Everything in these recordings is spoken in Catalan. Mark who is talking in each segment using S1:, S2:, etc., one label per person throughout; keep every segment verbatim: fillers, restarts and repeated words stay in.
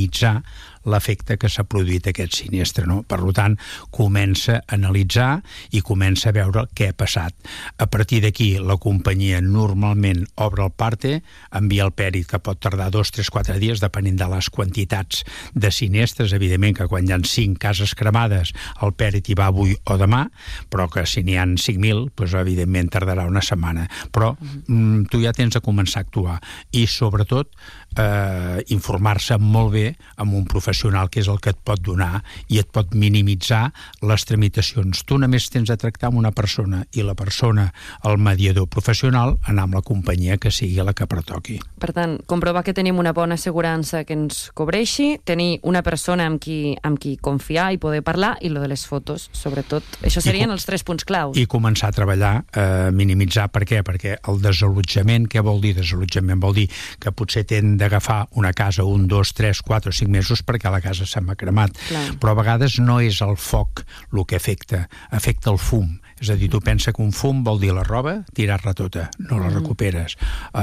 S1: minimitzar l'efecte que s'ha produït aquest sinistre, no? Per tant, comença a analitzar i comença a veure què ha passat. A partir d'aquí, la companyia normalment obre el parte, envia el pèrit, que pot tardar dos, tres, quatre dies, depenent de les quantitats de sinistres. Evidentment que quan hi ha cinc cases cremades, el pèrit hi va avui o demà, però que si n'hi ha cinc mil, doncs, evidentment tardarà una setmana. Però mm, tu ja tens de començar a actuar. I, sobretot, eh, informar-se molt bé amb un professional que és el que et pot donar i et pot minimitzar les tramitacions. Tu només tens de tractar amb una persona i la persona, el mediador professional, anar amb la companyia que sigui la que pertoqui.
S2: Per tant, comprovar que tenim una bona assegurança que ens cobreixi, tenir una persona amb qui, amb qui confiar i poder parlar, i lo de les fotos, sobretot. Això serien els tres punts claus.
S1: I començar a treballar, eh, minimitzar. Per què? Perquè el desallotjament, què vol dir desallotjament? Vol dir que potser t'hem d'agafar una casa un, dos, tres, quatre o cinc mesos perquè a la casa se m'ha cremat. Clar. Però a vegades no és el foc el que afecta, afecta el fum. És a dir, tu pensa que un fum vol dir la roba, tirar-la tota, no la recuperes.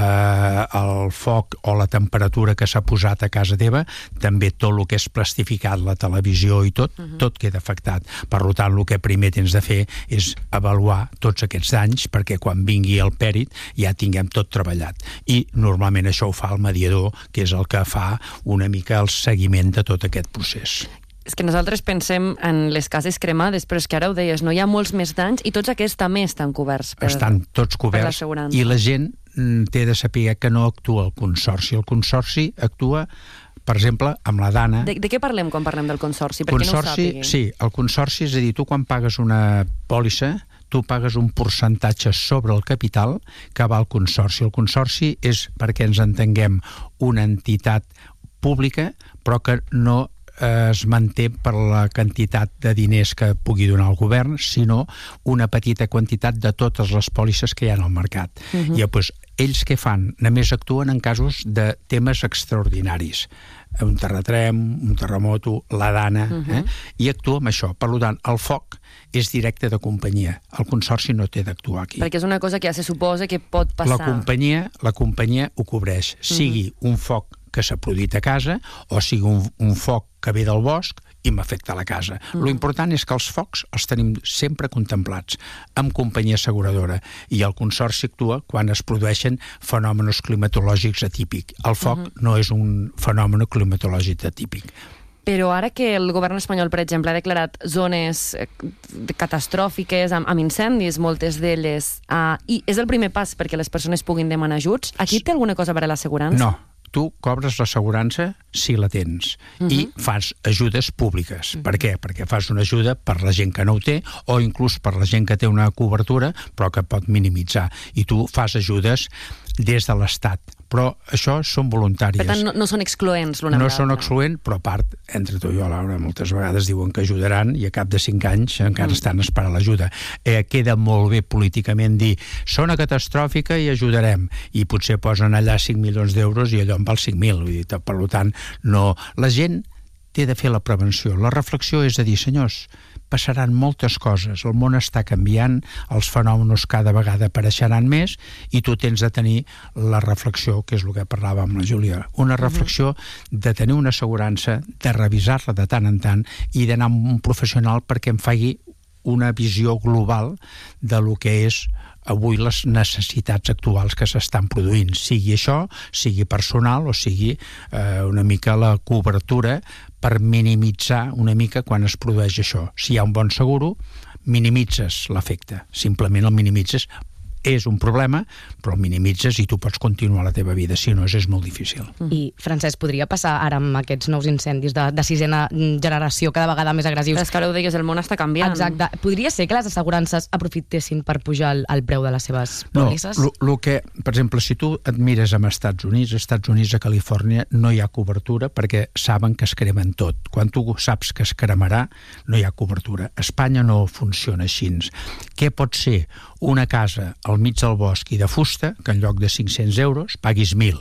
S1: Uh, el foc o la temperatura que s'ha posat a casa teva, també tot el que és plastificat, la televisió i tot, uh -huh. tot queda afectat. Per tant, el que primer tens de fer és avaluar tots aquests danys perquè quan vingui el pèrit ja tinguem tot treballat. I normalment això ho fa el mediador, que és el que fa una mica el seguiment de tot aquest procés.
S2: És que nosaltres pensem en les cases cremades, però és que ara ho deies, no hi ha molts més danys i tots aquests també estan coberts per,
S1: estan tots coberts i la gent té de saber que no actua el Consorci. El Consorci actua, per exemple, amb la Dana.
S2: De, de què parlem quan parlem del Consorci? Per
S1: consorci,
S2: qui no ho sàpigui?
S1: Sí, el Consorci, és a dir, tu quan pagues una pòlissa, tu pagues un percentatge sobre el capital que va al Consorci. El Consorci és, perquè ens entenguem, una entitat pública, però que no es manté per la quantitat de diners que pugui donar el govern, sinó una petita quantitat de totes les pòlisses que hi ha al mercat. Uh-huh. I doncs, ells què fan? Només actuen en casos de temes extraordinaris. Un terratrem, un terremoto, la Dana, uh-huh. eh? I actua amb això. Per tant, el foc és directe de companyia. El Consorci no té d'actuar aquí.
S2: Perquè és una cosa que ja se suposa que pot passar.
S1: La companyia, la companyia ho cobreix. Sigui uh-huh. un foc que s'ha produït a casa o sigui un, un foc que ve del bosc i m'afecta a la casa. Mm. Lo important és que els focs els tenim sempre contemplats amb companyia asseguradora i el Consorci actua quan es produeixen fenòmenos climatològics atípics. El foc mm-hmm. no és un fenomen climatològic atípic.
S2: Però ara que el govern espanyol, per exemple, ha declarat zones catastròfiques amb, amb incendis, moltes d'elles, uh, i és el primer pas perquè les persones puguin demanar ajuts, aquí té alguna cosa a veure l'assegurança?
S1: No. Tu cobres l'assegurança si la tens uh-huh. i fas ajudes públiques. Uh-huh. Per què? Perquè fas una ajuda per la gent que no ho té o inclús per la gent que té una cobertura però que pot minimitzar. I tu fas ajudes des de l'Estat. Però això són voluntàries.
S2: Per tant, no, no són excloents l'una
S1: No
S2: vegada.
S1: són excloents, però a part, entre tu i jo, Laura, moltes vegades diuen que ajudaran i a cap de cinc anys encara mm. estan esperant l'ajuda. Eh, queda molt bé políticament dir zona catastròfica i ajudarem. I potser posen allà cinc milions d'euros i allò en val cinc mil. Vull dir, per tant, no. La gent té de fer la prevenció. La reflexió és de dir, senyors, passaran moltes coses, el món està canviant, els fenòmenos cada vegada apareixeran més i tu tens de tenir la reflexió, que és el que parlava amb la Júlia, una reflexió de tenir una assegurança, de revisar-la de tant en tant i d'anar amb un professional perquè em faci una visió global de lo que és avui les necessitats actuals que s'estan produint, sigui això, sigui personal o sigui eh, una mica la cobertura per minimitzar una mica quan es produeix això. Si hi ha un bon seguro, minimitzes l'efecte, simplement el minimitzes. És un problema, però el minimitzes i tu pots continuar la teva vida, si no és molt difícil.
S3: I, Francesc, podria passar ara amb aquests nous incendis de, de sisena generació cada vegada més agressius?
S2: És que ara ho deies, el món està canviant.
S3: Exacte. Podria ser que les assegurances aprofitessin per pujar el, el preu de les seves pòlisses?
S1: No, lo, lo que, per exemple, si tu et mires amb Estats Units, als Estats Units, a Califòrnia, no hi ha cobertura perquè saben que es cremen tot. Quan tu saps que es cremarà, no hi ha cobertura. A Espanya no funciona així. Què pot ser una casa al mig del bosc i de fusta, que en lloc de cinc-cents euros paguis mil.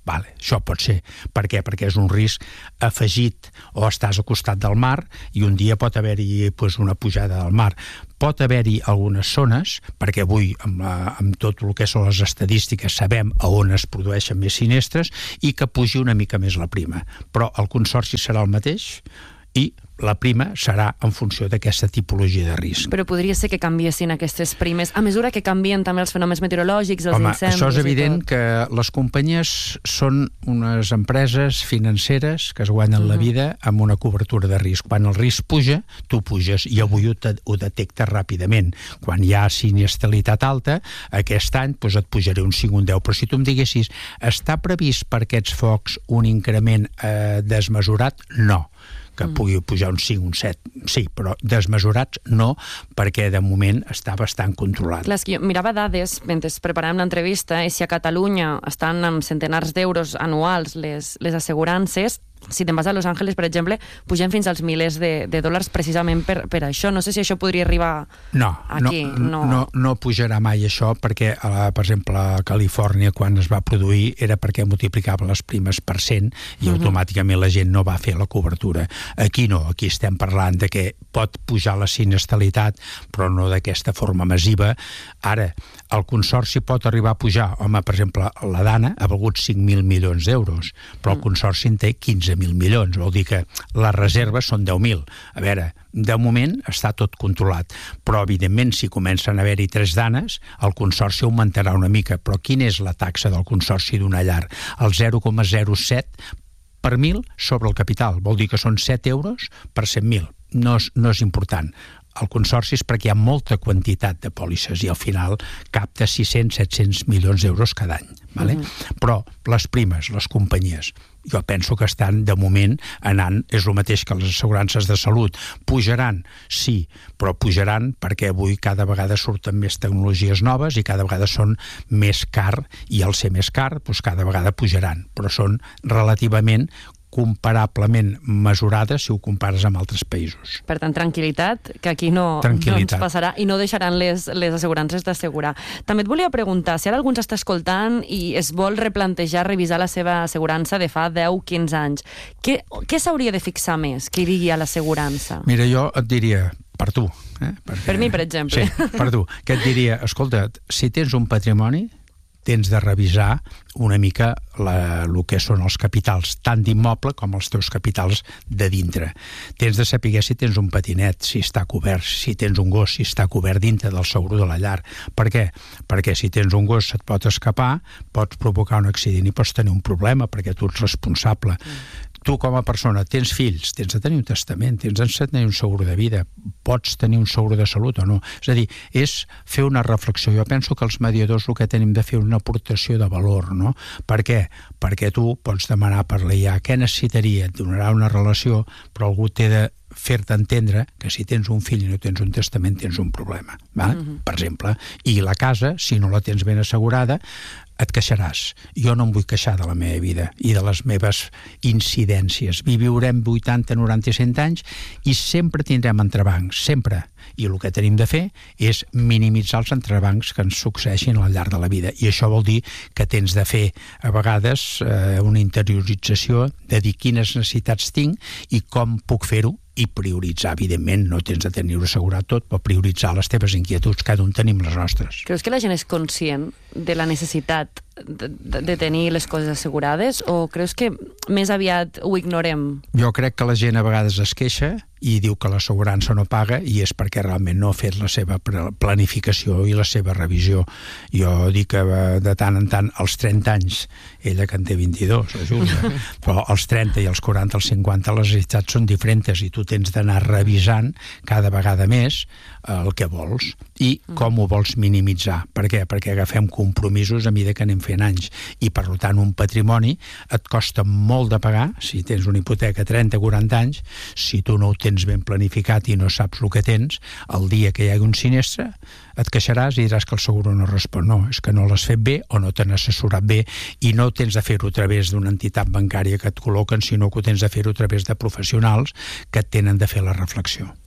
S1: Vale, això pot ser. Per què? Perquè és un risc afegit, o estàs al costat del mar i un dia pot haver-hi pues, una pujada del mar. Pot haver-hi algunes zones, perquè avui amb, la, amb tot el que són les estadístiques sabem a on es produeixen més sinistres i que pugi una mica més la prima. Però el consorci serà el mateix i la prima serà en funció d'aquesta tipologia de risc.
S2: Però podria ser que canviessin aquestes primes a mesura que canvien també els fenòmens meteorològics, els
S1: Home,
S2: incendis...
S1: això és evident que les companyies són unes empreses financeres que es guanyen uh-huh. la vida amb una cobertura de risc. Quan el risc puja, tu puges, i avui ho, te, ho detectes ràpidament. Quan hi ha sinistralitat alta, aquest any doncs et pujaré un cinc o un deu. Però si tu em diguessis, està previst per aquests focs un increment eh, desmesurat? No. Que pugui pujar un cinc, un set, sí, però desmesurats no, perquè de moment està bastant controlat.
S2: Clar, és que jo mirava dades mentre preparàvem l'entrevista i si a Catalunya estan amb centenars d'euros anuals les, les assegurances, si te'n vas a Los Angeles, per exemple, pugen fins als milers de, de dòlars precisament per, per això. No sé si això podria arribar
S1: no,
S2: aquí.
S1: No, no, no, no pujarà mai això, perquè, a, per exemple, a Califòrnia, quan es va produir, era perquè multiplicava les primes per cent i uh-huh. automàticament la gent no va fer la cobertura. Aquí no, aquí estem parlant de que pot pujar la sinistralitat, però no d'aquesta forma massiva. Ara, el consorci pot arribar a pujar. Home, per exemple, la Dana ha valgut cinc mil milions d'euros, però el consorci en té quinze mil milions, vol dir que les reserves són deu mil. A veure, de moment està tot controlat, però evidentment si comencen a haver-hi tres danes, el consorci augmentarà una mica. Però quina és la taxa del consorci d'una llar? El zero coma zero set per mil sobre el capital, vol dir que són set euros per cent mil. No és, no és important. El consorci és perquè hi ha molta quantitat de pòlisses i al final capta sis-cents a set-cents milions d'euros cada any. Vale? Uh-huh. Però les primes, les companyies, jo penso que estan de moment anant, és el mateix que les assegurances de salut. Pujaran? Sí, però pujaran perquè avui cada vegada surten més tecnologies noves i cada vegada són més car, i al ser més car, doncs cada vegada pujaran, però són relativament comparablement mesurades si ho compares amb altres països.
S2: Per tant, tranquil·litat, que aquí no, no ens passarà i no deixaran les, les assegurances d'assegurar. També et volia preguntar, si ara algú ens està escoltant i es vol replantejar, revisar la seva assegurança de fa deu a quinze anys, què, què s'hauria de fixar més que hi digui a l'assegurança?
S1: Mira, jo et diria, per tu... Eh? Perquè,
S2: per mi, per exemple.
S1: Sí, per tu. Que et diria, escolta, si tens un patrimoni, tens de revisar una mica la, el que són els capitals, tant d'immoble com els teus capitals de dintre. Tens de saber si tens un patinet, si està cobert, si tens un gos, si està cobert dintre del seguro de la llar. Per què? Perquè si tens un gos se't pot escapar, pots provocar un accident i pots tenir un problema perquè tu ets responsable. Mm. Tu com a persona tens fills, tens de tenir un testament, tens de tenir un seguro de vida, pots tenir un seguro de salut o no. És a dir, és fer una reflexió. Jo penso que els mediadors el que tenim de fer és una aportació de valor, no? Per què? Perquè tu pots demanar per la I A què necessitaria, et donarà una relació, però algú té de fer-te entendre que si tens un fill i no tens un testament tens un problema, va? Uh-huh. Per exemple. I la casa, si no la tens ben assegurada, et queixaràs. Jo no em vull queixar de la meva vida i de les meves incidències. Viurem vuitanta, noranta i cent anys i sempre tindrem entrebancs, sempre. I el que tenim de fer és minimitzar els entrebancs que ens succeeixin al llarg de la vida. I això vol dir que tens de fer, a vegades, eh, una interiorització de dir quines necessitats tinc i com puc fer-ho, i prioritzar, evidentment, no tens de tenir-ho assegurat tot, però prioritzar les teves inquietuds, cada un tenim les nostres.
S2: Creus que la gent és conscient de la necessitat de, de, de tenir les coses assegurades o creus que més aviat ho ignorem?
S1: Jo crec que la gent a vegades es queixa i diu que l'assegurança no paga i és perquè realment no ha fet la seva planificació i la seva revisió. Jo dic que de tant en tant, als trenta anys, ella que en té vint-i-dos, la Júlia, però als trenta i als quaranta, als cinquanta, les necessitats són diferents i tu tens d'anar revisant cada vegada més el que vols i com ho vols minimitzar. Per què? Perquè agafem compromisos a mesura que anem fent anys i, per tant, un patrimoni et costa molt de pagar, si tens una hipoteca trenta o quaranta anys, si tu no ho tens ben planificat i no saps el que tens, el dia que hi hagi un sinistre et queixaràs i diràs que el seguro no respon. No, és que no l'has fet bé o no t'han assessorat bé i no tens de fer-ho a través d'una entitat bancària que et col·loquen, sinó que ho tens de fer-ho a través de professionals que et tenen de fer la reflexió.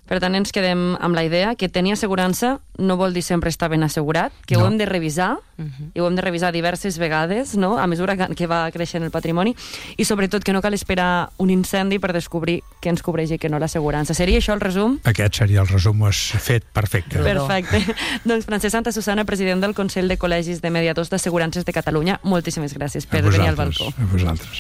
S2: Per tant, ens quedem amb la idea que tenir assegurança no vol dir sempre estar ben assegurat, que no. ho hem de revisar, uh-huh. i ho hem de revisar diverses vegades, no?, a mesura que va creixent el patrimoni, i sobretot que no cal esperar un incendi per descobrir què ens cobreix i què no l'assegurança. Seria això el resum?
S1: Aquest seria el resum, ho has fet perfecte.
S2: Perfecte. Doncs Francesc Santasusana, president del Consell de Col·legis de Mediadors d'Assegurances de Catalunya, moltíssimes gràcies per venir al balcó.
S1: A vosaltres.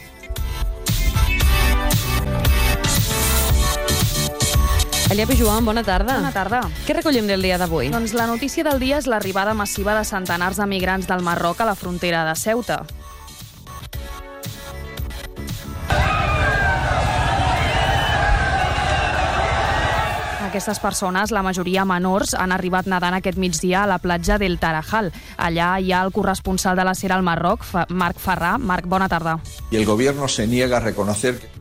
S2: Eliape Joan, bona tarda.
S4: Bona tarda.
S2: Què recollim del dia d'avui?
S4: Doncs la notícia del dia és l'arribada massiva de centenars de migrants del Marroc a la frontera de Ceuta. Aquestes persones, la majoria menors, han arribat nedant aquest migdia a la platja del Tarajal. Allà hi ha el corresponsal de la SER al Marroc, Marc Ferrà. Marc, bona tarda.
S5: Y el gobierno se niega a reconocer que...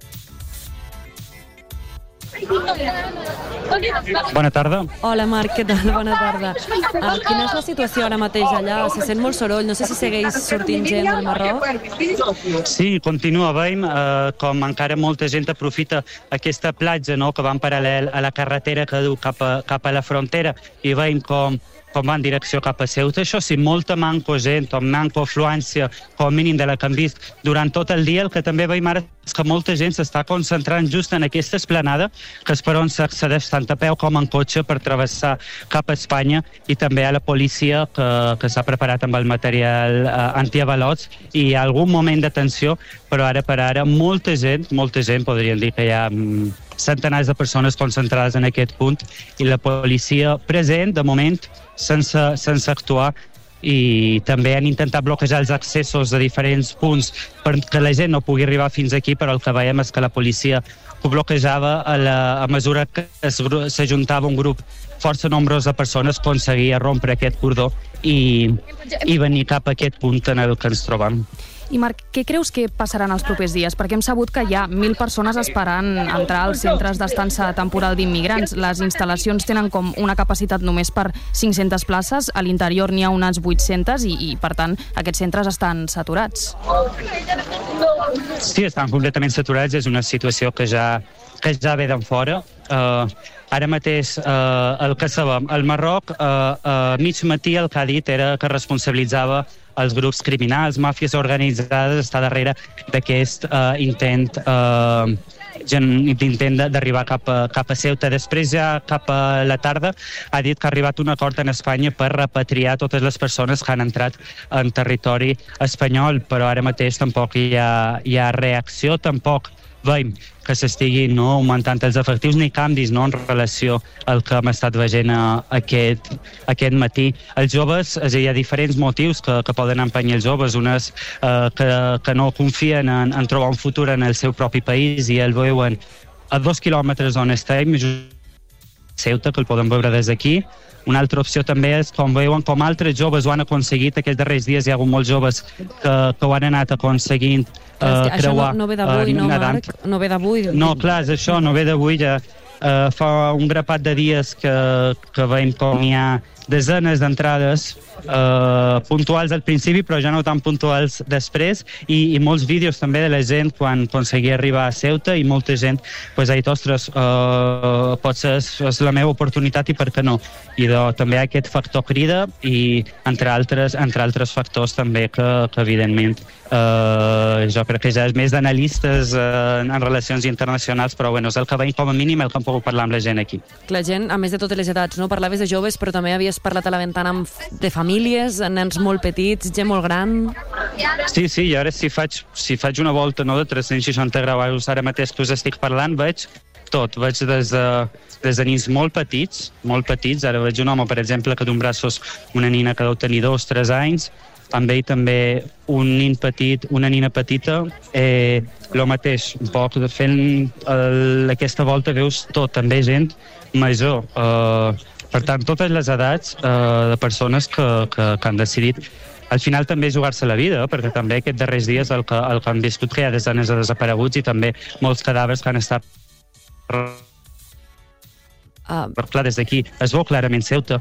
S6: Bona tarda.
S2: Hola, Marc, què tal? Bona tarda. Uh, quina és la situació ara mateix allà? Se sent molt soroll, no sé si segueix sortint gent del Marroc.
S6: Sí, continua, veiem eh, com encara molta gent aprofita aquesta platja, no?, que va en paral·lel a la carretera que du cap a, cap a la frontera, i veiem com com va en direcció cap a Ceuta. Això sí, molta manco gent, o manco afluència, com a mínim de la que hem vist durant tot el dia. El que també veiem ara és que molta gent s'està concentrant just en aquesta esplanada, que és per on s'accedeix tant a peu com en cotxe per travessar cap a Espanya, i també a la policia que, que s'ha preparat amb el material eh, antiavalots, i hi ha algun moment de tensió, però ara per ara molta gent, molta gent, podríem dir que hi ha mm, centenars de persones concentrades en aquest punt, i la policia present, de moment, sense, sense actuar, i també han intentat bloquejar els accessos de diferents punts perquè la gent no pugui arribar fins aquí, però el que veiem és que la policia ho bloquejava a, la, a mesura que s'ajuntava un grup força nombrós de persones, aconseguia rompre aquest cordó i, i venir cap a aquest punt en el que ens trobem.
S4: I Marc, què creus que passarà en els propers dies? Perquè hem sabut que hi ha mil persones esperant entrar als centres d'estança temporal d'immigrants. Les instal·lacions tenen com una capacitat només per cinc-centes places, a l'interior n'hi ha unes vuit-centes i, i, per tant, aquests centres estan saturats.
S6: Sí, estan completament saturats. És una situació que ja, que ja ve d'en fora. Uh, ara mateix, uh, el que sabem, el Marroc, uh, uh, mig matí el que ha dit era que responsabilitzava els grups criminals, màfies organitzades, està darrere d'aquest uh, intent uh, d'intent d'arribar cap a, cap a Ceuta. Després, ja cap a la tarda, ha dit que ha arribat un acord en Espanya per repatriar totes les persones que han entrat en territori espanyol, però ara mateix tampoc hi ha, hi ha reacció, tampoc veiem que s'estiguin, no, augmentant els efectius ni canvis, no, en relació al que hem estat veient uh, aquest, aquest matí. Els joves, és a dir, hi ha diferents motius que, que poden empenyar els joves. Unes uh, que, que no confien en, en trobar un futur en el seu propi país i el veuen a dos quilòmetres on estem, Ceuta, que el podem veure des d'aquí. Una altra opció també és com veuen com altres joves ho han aconseguit. Aquests darrers dies hi ha hagut molts joves que, que ho han anat aconseguint uh, creuar.
S2: Això no, no ve d'avui, uh, no, Marc? No ve d'avui.
S6: No, clar, és això, no ve d'avui. Ja, uh, fa un grapat de dies que, que veiem com hi ha desenes d'entrades uh, puntuals al principi, però ja no tan puntuals després, i, i molts vídeos també de la gent quan aconseguia arribar a Ceuta, i molta gent pues, ha dit, ostres, uh, potser és, és la meva oportunitat i per què no? I de, també aquest factor crida, i entre altres, entre altres factors també que, que evidentment uh, jo crec que ja és més d'analistes uh, en relacions internacionals, però bueno, és el que veiem com a mínim el que hem pogut parlar amb la gent aquí.
S2: La gent, a més de totes les edats, no? Parlaves de joves, però també havies parlat a la ventana amb de famílies, nens molt petits, gent molt gran...
S6: Sí, sí, i ara si faig, si faig una volta, no, de tres-cents seixanta graus ara mateix que us estic parlant, veig tot, veig des de, des de nins molt petits, molt petits, ara veig un home, per exemple, que d'un braços una nina que deu tenir dos, tres anys, amb ell també un nin petit, una nina petita, eh, el mateix, un poc fent el, aquesta volta veus tot, també gent major, eh, per tant, totes les edats eh, de persones que, que, que han decidit al final també jugar-se la vida, perquè també aquests darrers dies el que, el que han viscut que hi ha desenes de desapareguts i també molts cadàvers que han estat uh. però clar, des d'aquí es veu clarament Ceuta.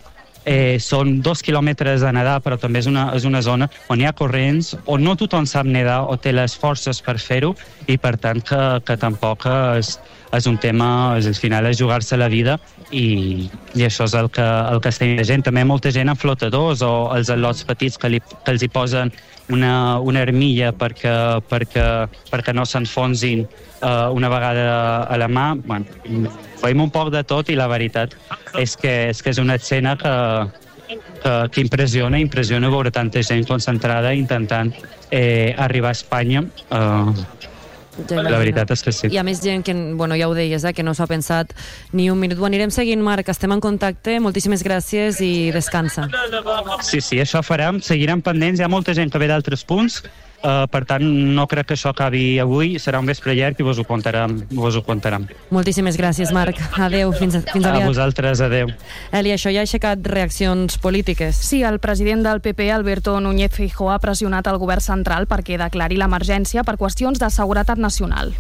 S6: Eh, són dos quilòmetres a nedar, però també és una, és una zona on hi ha corrents, on no tothom sap nedar o té les forces per fer-ho, i per tant que, que tampoc és, és un tema, és, al final és jugar-se la vida, i, i això és el que, el que està gent. També molta gent amb flotadors o els al·lots petits que, li, que els hi posen una, una armilla perquè, perquè, perquè no s'enfonsin uh, una vegada a la mà. Bueno, veiem un poc de tot, i la veritat és que és, que és una escena que, que, que impressiona, impressiona veure tanta gent concentrada intentant eh, arribar a Espanya. Uh, la veritat és que sí.
S2: Hi ha més gent que, bueno, ja ho deies, eh, que no s'ho ha pensat ni un minut. Ho anirem seguint, Marc, estem en contacte. Moltíssimes gràcies i descansa.
S6: Sí, sí, això farem. Seguirem pendents. Hi ha molta gent que ve d'altres punts. Uh, per tant, no crec que això acabi avui. Serà un vespre llarg i vos ho contarem. Vos ho contarem.
S2: Moltíssimes gràcies, Marc. Adéu, fins, a, fins aviat.
S6: A vosaltres, adéu.
S2: Eli, això ja ha aixecat reaccions polítiques.
S4: Sí, el president del P P, Alberto Núñez Feijóo, ha pressionat el govern central perquè declari l'emergència per qüestions de seguretat nacional.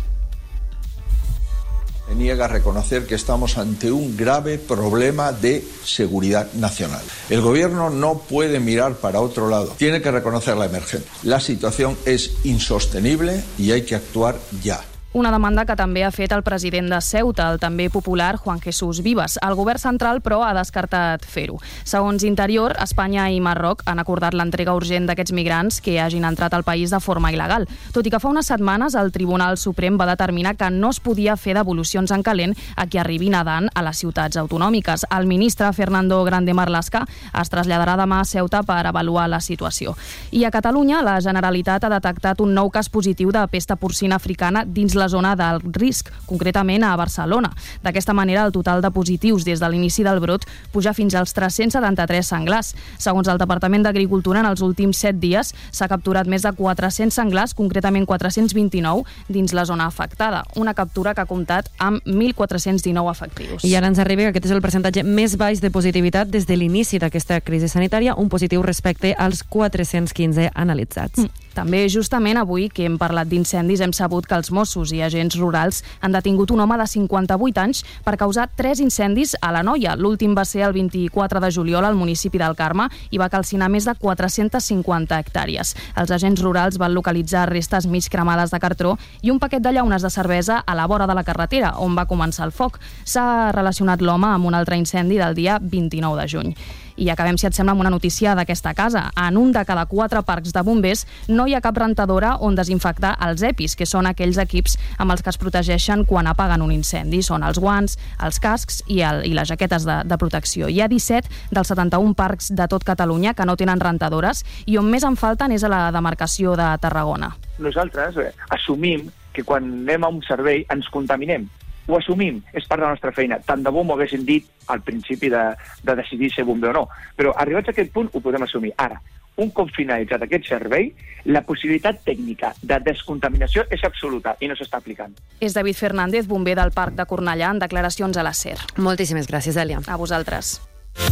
S5: Se niega a reconocer que estamos ante un grave problema de seguridad nacional. El gobierno no puede mirar para otro lado. Tiene que reconocer la emergencia. La situación es insostenible y hay que actuar ya.
S4: Una demanda que també ha fet el president de Ceuta, el també popular Juan Jesús Vivas. El govern central, però, ha descartat fer-ho. Segons Interior, Espanya i Marroc han acordat l'entrega urgent d'aquests migrants que hagin entrat al país de forma il·legal. Tot i que fa unes setmanes el Tribunal Suprem va determinar que no es podia fer devolucions en calent a qui arribi nedant a les ciutats autonòmiques. El ministre Fernando Grande Marlaska es traslladarà demà a Ceuta per avaluar la situació. I a Catalunya, la Generalitat ha detectat un nou cas positiu de pesta porcina africana dins la zona del risc, concretament a Barcelona. D'aquesta manera, el total de positius des de l'inici del brot puja fins als tres-cents setanta-tres senglars. Segons el Departament d'Agricultura, en els últims set dies s'ha capturat més de quatre-cents senglars, concretament quatre-cents vint-i-nou, dins la zona afectada. Una captura que ha comptat amb mil quatre-cents dinou efectius.
S2: I ara ens arriba que aquest és el percentatge més baix de positivitat des de l'inici d'aquesta crisi sanitària, un positiu respecte als quatre-cents quinze analitzats.
S4: Mm. També, justament avui que hem parlat d'incendis, hem sabut que els Mossos i agents rurals han detingut un home de cinquanta-vuit anys per causar tres incendis a l'Anoia. L'últim va ser el vint-i-quatre de juliol al municipi del Carme i va calcinar més de quatre-centes cinquanta hectàrees. Els agents rurals van localitzar restes mig cremades de cartró i un paquet de llaunes de cervesa a la vora de la carretera, on va començar el foc. S'ha relacionat l'home amb un altre incendi del dia vint-i-nou de juny. I acabem, si et sembla, amb una notícia d'aquesta casa. En un de cada quatre parcs de bombers no hi ha cap rentadora on desinfectar els EPIs, que són aquells equips amb els que es protegeixen quan apaguen un incendi. Són els guants, els cascs i, el, i les jaquetes de, de protecció. Hi ha disset dels setanta-un parcs de tot Catalunya que no tenen rentadores i on més en falten és a la demarcació de Tarragona.
S7: Nosaltres eh, assumim que quan anem a un servei ens contaminem. Ho assumim, és part de la nostra feina. Tant de bo m'ho haguessin dit al principi de, de decidir ser bomber o no. Però arribats a aquest punt ho podem assumir. Ara, un cop finalitzat aquest servei, la possibilitat tècnica de descontaminació és absoluta i no s'està aplicant.
S4: És David Fernández, bomber del Parc de Cornellà, en declaracions a la SER.
S2: Moltíssimes gràcies, Èlia.
S4: A vosaltres.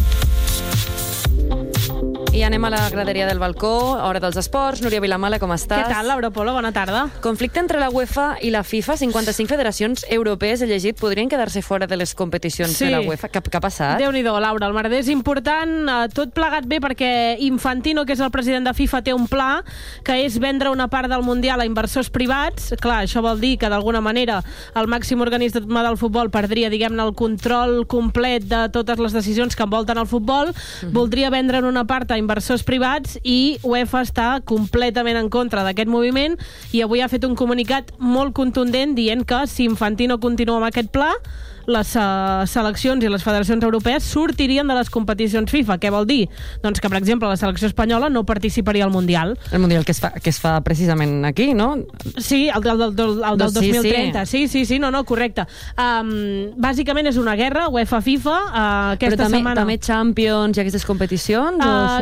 S2: I anem a la graderia del balcó, hora dels esports. Núria Vilamala, com estàs?
S8: Què tal, Laura Polo? Bona tarda.
S2: Conflicte entre la UEFA i la FIFA. cinquanta-cinc federacions europees, he llegit, podrien quedar-se fora de les competicions
S8: sí.
S2: de la UEFA. Què, què ha passat?
S8: Déu-n'hi-do, Laura. El merder és important. Tot plegat bé perquè Infantino, que és el president de FIFA, té un pla que és vendre una part del Mundial a inversors privats. Clar, això vol dir que d'alguna manera el màxim organisme del futbol perdria, diguem-ne, el control complet de totes les decisions que envolten el futbol. Mm-hmm. Voldria vendre'n una part a inversors privats i UEFA està completament en contra d'aquest moviment i avui ha fet un comunicat molt contundent dient que si Infantino continua amb aquest pla, les uh, seleccions i les federacions europees sortirien de les competicions FIFA. Què vol dir? Doncs que, per exemple, la selecció espanyola no participaria al Mundial.
S2: El Mundial que es fa, que es fa precisament aquí, no?
S8: Sí, el del, el del, el del
S2: sí,
S8: dos mil trenta.
S2: Sí,
S8: sí, sí, sí, no, no, correcte. Um, bàsicament és una guerra, UEFA-FIFA. Uh, aquesta
S2: Però també,
S8: setmana...
S2: també Champions i aquestes competicions?
S8: Uh,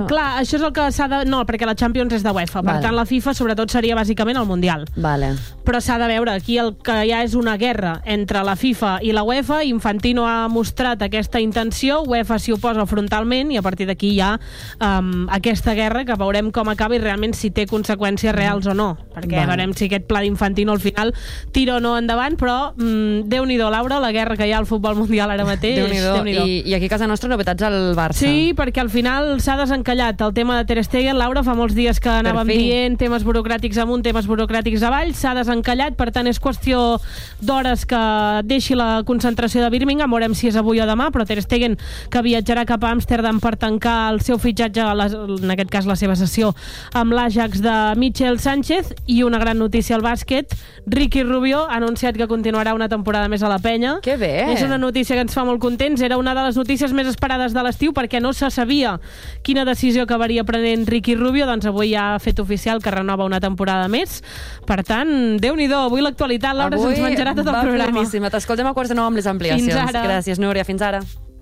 S8: clar, això és el que s'ha de... No, perquè la Champions és de UEFA, per
S2: Vale.
S8: tant la FIFA sobretot seria bàsicament el Mundial.
S2: Vale.
S8: Però s'ha de veure, aquí el que hi ha és una guerra entre la FIFA i la UEFA, Infantino ha mostrat aquesta intenció, UEFA s'hi oposa frontalment i a partir d'aquí hi ha um, aquesta guerra que veurem com acaba i realment si té conseqüències reals o no, perquè
S2: Vale.
S8: veurem si aquest pla d'Infantino al final tira o no endavant, però mm, Déu-n'hi-do, Laura, la guerra que hi ha al futbol mundial ara mateix.
S2: Déu-n'hi-do.
S8: Déu-n'hi-do.
S2: I, I aquí a casa nostra novetats al Barça.
S8: Sí, perquè al final s'ha desencallat el tema de Ter Stegen. Laura, fa molts dies que anàvem
S2: fi.
S8: dient temes burocràtics amunt, temes burocràtics avall, s'ha desencallat, per tant és qüestió d'hores que deixi la concentració de Birmingham, veurem si és avui o demà, però Ter Stegen que viatjarà cap a Amsterdam per tancar el seu fitxatge, en aquest cas la seva sessió amb l'Ajax de Michel Sánchez. I una gran notícia al bàsquet, Ricky Rubio ha anunciat que continuarà una temporada més a la penya.
S2: Que bé!
S8: És una notícia que ens fa molt contents, era una de les notícies més esperades de l'estiu perquè no se sabia quina decisió acabaria prenent Ricky Rubio, doncs avui ja ha fet oficial que renova una temporada més. Per tant, Déu-n'hi-do, avui l'actualitat, Laura,
S2: avui
S8: se'ns menjarà tot el
S2: va
S8: programa. pleníssima.
S2: T'escoltem a quarts de nou amb les ampliacions.
S8: Fins ara.
S2: Gràcies, Núria, fins ara.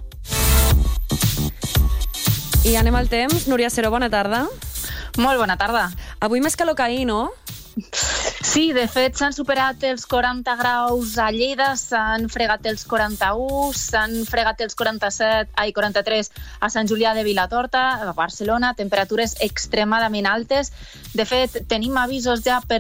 S2: I anem al temps. Núria Seró, bona tarda.
S9: Molt bona tarda.
S2: Avui més calor que ahir, no?
S9: Sí, de fet, s'han superat els quaranta graus a Lleida, s'han fregat els quaranta-u, s'han fregat els quaranta-set, ai, quaranta-tres a Sant Julià de Vilatorta, a Barcelona, temperatures extremadament altes. De fet, tenim avisos ja per